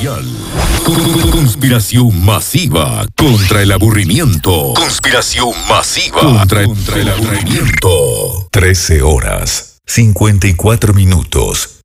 social. Conspiración masiva contra el aburrimiento. Conspiración masiva contra el aburrimiento. 13 horas, 54 minutos.